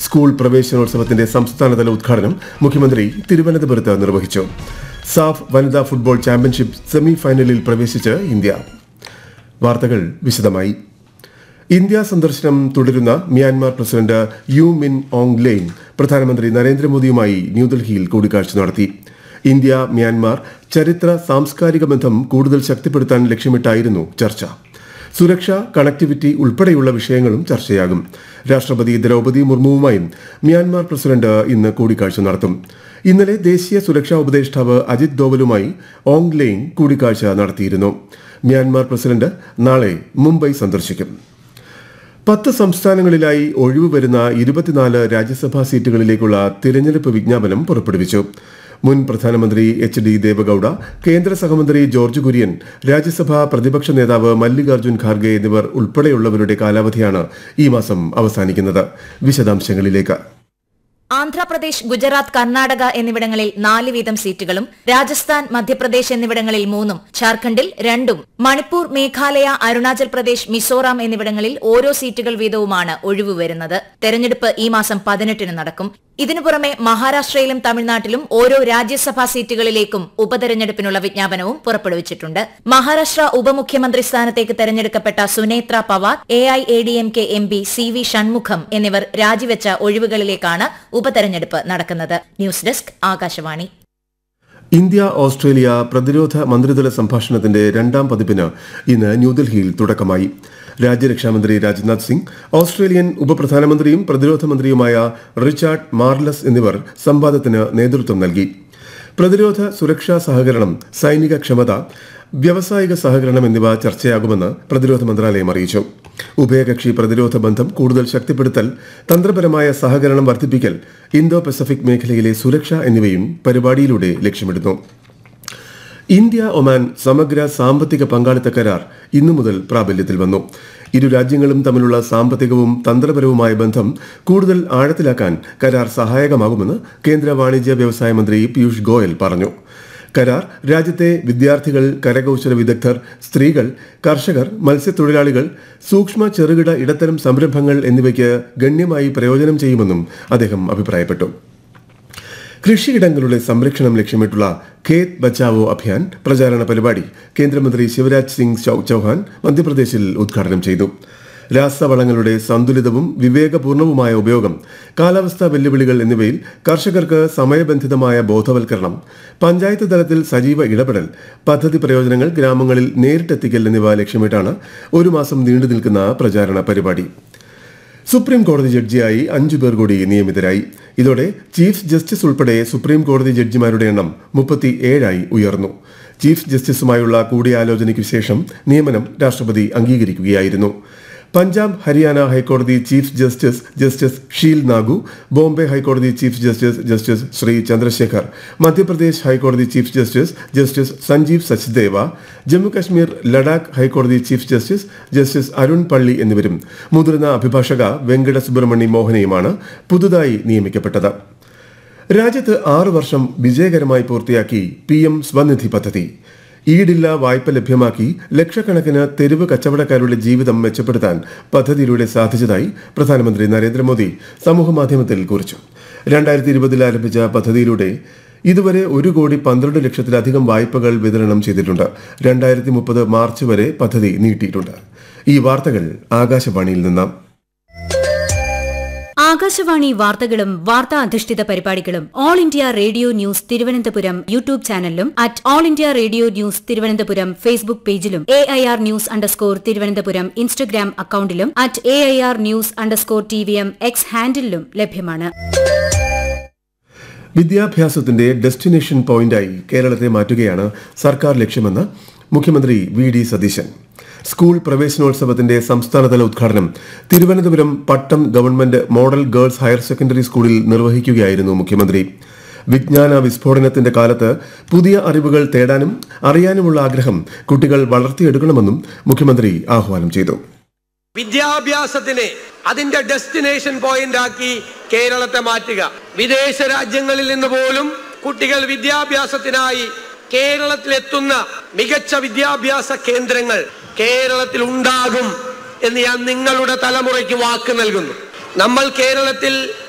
School പ്രവേശനോത്സവത്തിന്റെ സംസ്ഥാനതല ഉദ്ഘാടനം മുഖ്യമന്ത്രി തിരുവനന്തപുരത്ത് നിർവഹിച്ചു. സാഫ് വനിതാ ഫുട്ബോൾ ചാമ്പ്യൻഷിപ്പ് സെമി ഫൈനലിൽ പ്രവേശിച്ച് ഇന്ത്യ. വാർത്തകൾ വിശദമായി. ഇന്ത്യ സന്ദർശനം തുടരുന്ന മ്യാൻമാർ പ്രസിഡന്റ് യു മിൻ ഓങ് ലെയ്ൻ പ്രധാനമന്ത്രി നരേന്ദ്രമോദിയുമായി ന്യൂഡൽഹിയിൽ കൂടിക്കാഴ്ച നടത്തി. ഇന്ത്യ മ്യാൻമാർ ചരിത്ര സാംസ്കാരിക ബന്ധം കൂടുതൽ ശക്തിപ്പെടുത്താൻ ലക്ഷ്യമിട്ടായിരുന്നു ചർച്ച. സുരക്ഷ, കണക്ടിവിറ്റി ഉൾപ്പെടെയുള്ള വിഷയങ്ങളും ചർച്ചയാകും. രാഷ്ട്രപതി ദ്രൗപദി മുർമുവുമായും മ്യാൻമാർ പ്രസിഡന്റ് ഇന്ന് കൂടിക്കാഴ്ച നടത്തും. ഇന്നലെ ദേശീയ സുരക്ഷാ ഉപദേഷ്ടാവ് അജിത് ഡോവലുമായി ഓങ് ലെയ്ൻ കൂടിക്കാഴ്ച നടത്തിയിരുന്നു. മ്യാൻമാർ പ്രസിഡന്റ് നാളെ മുംബൈ സന്ദർശിക്കും. 10 സംസ്ഥാനങ്ങളിലായി ഒഴിവ് വരുന്ന 24 രാജ്യസഭാ സീറ്റുകളിലേക്കുള്ള തിരഞ്ഞെടുപ്പ് വിജ്ഞാപനം പുറപ്പെടുവിച്ചു. മുൻ പ്രധാനമന്ത്രി എച്ച് ഡി ദേവഗൌഡ, കേന്ദ്ര സഹമന്ത്രി ജോർജ് കുര്യൻ, രാജ്യസഭാ പ്രതിപക്ഷ നേതാവ് മല്ലികാർജ്ജുൻ ഖാർഗെ എന്നിവർ ഉൾപ്പെടെയുള്ളവരുടെ കാലാവധിയാണ് ഈ മാസം അവസാനിക്കുന്നത്. വിശദാംശങ്ങളിലേക്ക്. ആന്ധ്രാപ്രദേശ്, ഗുജറാത്ത്, കർണാടക എന്നിവിടങ്ങളിൽ 4 വീതം സീറ്റുകളും രാജസ്ഥാൻ, മധ്യപ്രദേശ് എന്നിവിടങ്ങളിൽ 3ഉം ഝാർഖണ്ഡിൽ 2ഉം മണിപ്പൂർ, മേഘാലയ, അരുണാചൽ പ്രദേശ്, മിസോറാം എന്നിവിടങ്ങളിൽ ഓരോ സീറ്റുകൾ വീതവുമാണ് ഒഴിവ് വരുന്നത്. തെരഞ്ഞെടുപ്പ് ഈ മാസം 18-ന് നടക്കും. ഇതിനു പുറമെ മഹാരാഷ്ട്രയിലും തമിഴ്നാട്ടിലും ഓരോ രാജ്യസഭാ സീറ്റുകളിലേക്കും ഉപതെരഞ്ഞെടുപ്പിനുള്ള വിജ്ഞാപനവും പുറപ്പെടുവിച്ചിട്ടുണ്ട്. മഹാരാഷ്ട്ര ഉപമുഖ്യമന്ത്രി സ്ഥാനത്തേക്ക് തെരഞ്ഞെടുക്കപ്പെട്ട Sunetra Pawar, AIADMK MP CV Shanmugham എന്നിവർ രാജിവെച്ച ഒഴിവുകളിലേക്കാണ് ഉപതെരഞ്ഞെടുപ്പ് നടക്കുന്നത്. News desk, Akashvani. India Australia പ്രതിരോധ മന്ത്രിതല സംഭാഷണത്തിന്റെ 2ാം പതിപ്പിന് ഇന്ന് ന്യൂഡൽഹിയിൽ തുടക്കമായി. രാജ്യരക്ഷാമന്ത്രി രാജ്നാഥ് സിംഗ്, ഓസ്ട്രേലിയൻ ഉപപ്രധാനമന്ത്രിയും പ്രതിരോധ മന്ത്രിയുമായ റിച്ചാർഡ് മാർലസ് എന്നിവർ സംവാദത്തിന് നേതൃത്വം നൽകി. പ്രതിരോധ സുരക്ഷാ സഹകരണം, സൈനിക ക്ഷമത, വ്യാവസായിക സഹകരണം എന്നിവ ചർച്ചയാകുമെന്ന് പ്രതിരോധ മന്ത്രാലയം അറിയിച്ചു. ഉഭയകക്ഷി പ്രതിരോധ ബന്ധം കൂടുതൽ ശക്തിപ്പെടുത്തൽ, തന്ത്രപരമായ സഹകരണം വർദ്ധിപ്പിക്കൽ, ഇന്തോ പസഫിക് മേഖലയിലെ സുരക്ഷ എന്നിവയും പരിപാടിയിലൂടെ ലക്ഷ്യമിടുന്നു. ഇന്ത്യ ഒമാൻ സമഗ്ര സാമ്പത്തിക പങ്കാളിത്ത കരാർ ഇന്നു മുതൽ പ്രാബല്യത്തിൽ വന്നു. ഇരു രാജ്യങ്ങളും തമ്മിലുള്ള സാമ്പത്തികവും തന്ത്രപരവുമായ ബന്ധം കൂടുതൽ ആഴത്തിലാക്കാൻ കരാർ സഹായകമാകുമെന്ന് കേന്ദ്ര വാണിജ്യ വ്യവസായ മന്ത്രി പീയൂഷ് ഗോയൽ പറഞ്ഞു. കരാർ രാജ്യത്തെ വിദ്യാർത്ഥികൾ, കരകൌശല വിദഗ്ധർ, സ്ത്രീകൾ, കർഷകർ, മത്സ്യത്തൊഴിലാളികൾ, സൂക്ഷ്മ ചെറുകിട ഇടത്തരം സംരംഭങ്ങൾ എന്നിവയ്ക്ക് ഗണ്യമായി പ്രയോജനം ചെയ്യുമെന്നും അദ്ദേഹം അഭിപ്രായപ്പെട്ടു. കൃഷിയിടങ്ങളുടെ സംരക്ഷണം ലക്ഷ്യമിട്ടുള്ള ഖേത് ബച്ചാവോ അഭിയാൻ പ്രചാരണ പരിപാടി കേന്ദ്രമന്ത്രി ശിവരാജ് സിംഗ് ചൌഹാൻ മധ്യപ്രദേശിൽ ഉദ്ഘാടനം ചെയ്തു. രാസവളങ്ങളുടെ സന്തുലിതവും വിവേകപൂർണവുമായ ഉപയോഗം, കാലാവസ്ഥാ വെല്ലുവിളികൾ എന്നിവയിൽ കർഷകർക്ക് സമയബന്ധിതമായ ബോധവൽക്കരണം, പഞ്ചായത്ത് തലത്തിൽ സജീവ ഇടപെടൽ, പദ്ധതി പ്രയോജനങ്ങൾ ഗ്രാമങ്ങളിൽ നേരിട്ടെത്തിക്കൽ എന്നിവ ലക്ഷ്യമിട്ടാണ് 1 മാസം നീണ്ടു നിൽക്കുന്ന പ്രചാരണ പരിപാടി. സുപ്രീം കോടതി ജഡ്ജിയായി 5 പേർ കൂടി നിയമിതരായി. ഇതോടെ ചീഫ് ജസ്റ്റിസ് ഉൾപ്പെടെ സുപ്രീം കോടതി ജഡ്ജിമാരുടെ എണ്ണം 37 ഉയർന്നു. ചീഫ് ജസ്റ്റിസുമായുള്ള കൂടിയാലോചനയ്ക്കു ശേഷം നിയമനം രാഷ്ട്രപതി അംഗീകരിക്കുകയായിരുന്നു. പഞ്ചാബ്, ഹരിയാന ഹൈക്കോടതി chief justice she'll Nagu, Bombay ഹൈക്കോടതി ചീഫ് ജസ്റ്റിസ് ശ്രീ ചന്ദ്രശേഖർ, മധ്യപ്രദേശ് ഹൈക്കോടതി ചീഫ് ജസ്റ്റിസ് സഞ്ജീവ് സച്ദേവ, ജമ്മുകശ്മീർ ലഡാക്ക് ഹൈക്കോടതി ചീഫ് ജസ്റ്റിസ് അരുൺ പള്ളി എന്നിവരും മുതിർന്ന അഭിഭാഷക വെങ്കട സുബ്രഹ്മണ്യ മോഹനയുമാണ് പുതുതായി നിയമിക്കപ്പെട്ടത്. രാജ്യത്ത് 6 വർഷം വിജയകരമായി പൂർത്തിയാക്കി PM സ്വനിധി പദ്ധതി. ഈടില്ലാ വായ്പ ലഭ്യമാക്കി ലക്ഷക്കണക്കിന് തെരുവ് കച്ചവടക്കാരുടെ ജീവിതം മെച്ചപ്പെടുത്താൻ പദ്ധതിയിലൂടെ സാധിച്ചതായി പ്രധാനമന്ത്രി നരേന്ദ്രമോദി സമൂഹമാധ്യമത്തിൽ കുറിച്ചു. 2020 ആരംഭിച്ച പദ്ധതിയിലൂടെ ഇതുവരെ 1,12,00,000-ലധികം വായ്പകൾ വിതരണം ചെയ്തിട്ടുണ്ട്. 2030 മാർച്ച് വരെ പദ്ധതി നീട്ടിയിട്ടുണ്ട്. ഈ വാർത്തകൾ ആകാശവാണിയിൽ നിന്ന്. ആകാശവാണി വാർത്തകളും വാർത്താ അധിഷ്ഠിത പരിപാടികളും all India radio news Thiruvananthapuram YouTube ചാനലിലും @all India radio news Thiruvananthapuram Facebook പേജിലും AIR ന്യൂസ് തിരുവനന്തപുരം ഇൻസ്റ്റഗ്രാം അക്കൌണ്ടിലും @AIR ന്യൂസ്_TVM X ഹാൻഡിലും ലഭ്യമാണ്. വിദ്യാഭ്യാസത്തിന്റെ ഡെസ്റ്റിനേഷൻ പോയിന്റായി കേരളത്തെ മാറ്റുകയാണ് സർക്കാർ ലക്ഷ്യമെന്ന് മുഖ്യമന്ത്രി VD സതീശൻ. സ്കൂൾ പ്രവേശനോത്സവത്തിന്റെ സംസ്ഥാനതല ഉദ്ഘാടനം തിരുവനന്തപുരം പട്ടം government model girls higher secondary സ്കൂളിൽ നിർവഹിക്കുകയായിരുന്നു മുഖ്യമന്ത്രി. വിജ്ഞാന വിസ്ഫോടനത്തിന്റെ കാലത്ത് പുതിയ അറിവുകൾ തേടാനും അറിയാനുമുള്ള ആഗ്രഹം കുട്ടികൾ വളർത്തിയെടുക്കണമെന്നും മുഖ്യമന്ത്രി ആഹ്വാനം ചെയ്തു. വിദ്യാഭ്യാസത്തിനെ അതിന്റെ ഡെസ്റ്റിനേഷൻ പോയിന്റ് ആക്കി കേരളത്തെ മാറ്റുക. വിദേശ രാജ്യങ്ങളിൽ നിന്ന് പോലും കുട്ടികൾ വിദ്യാഭ്യാസത്തിനായി കേരളത്തിലെത്തുന്ന മികച്ച വിദ്യാഭ്യാസ കേന്ദ്രങ്ങൾ കേരളത്തിൽ ഉണ്ടാകും എന്ന് ഞാൻ നിങ്ങളുടെ തലമുറയ്ക്ക് വാക്ക് നൽകുന്നു. നമ്മൾ കേരളത്തിൽ